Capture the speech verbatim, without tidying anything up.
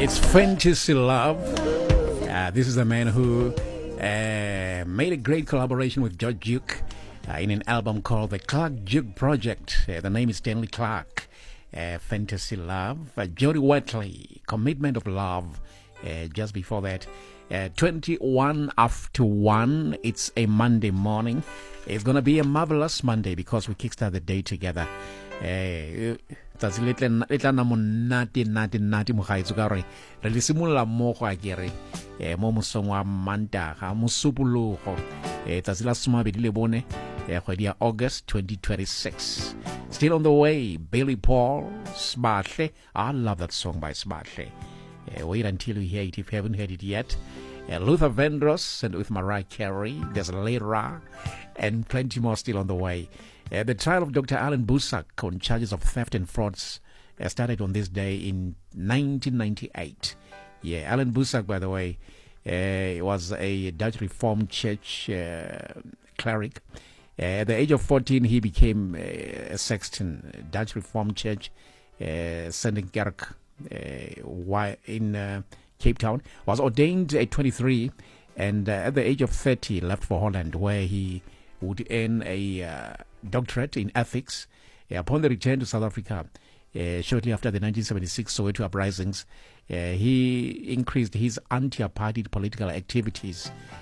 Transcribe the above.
It's Fantasy Love. Uh, this is a man who uh, made a great collaboration with George Duke uh, in an album called the Clark Duke Project. Uh, the name is Stanley Clark. Uh, Fantasy Love. Uh, Jody Watley, Commitment of Love. Uh, just before that, uh, twenty-one after one. It's a Monday morning. It's going to be a marvelous Monday because we kickstart the day together. Eh tsatsi le tla na monate nate nate mo gaetso ka re re le simolla mo go a kere eh mo mosong wa Mantaga mo supologo eh tsatsi la somabedi le bone eh kgwedi ya August twenty twenty-six. Still on the way, Billy Paul, Sbahle. I love that song by Sbahle. Uh, wait until you hear it if you haven't heard it yet. Uh, Luther Vandross and with Mariah Carey. There's Lera and plenty more still on the way. Uh, the trial of Doctor Alan Busak on charges of theft and frauds uh, started on this day in nineteen ninety-eight. Yeah, Alan Busak, by the way, uh, was a Dutch Reformed Church uh, cleric. Uh, at the age of fourteen, he became uh, a sexton, Dutch Reformed Church, uh, Sendenkerk, uh, in uh, Cape Town. Was ordained at twenty-three, and uh, at the age of thirty, left for Holland, where he would earn a uh, doctorate in ethics. Uh, upon the return to South Africa, uh, shortly after the nineteen seventy-six Soweto uprisings, uh, he increased his anti-apartheid political activities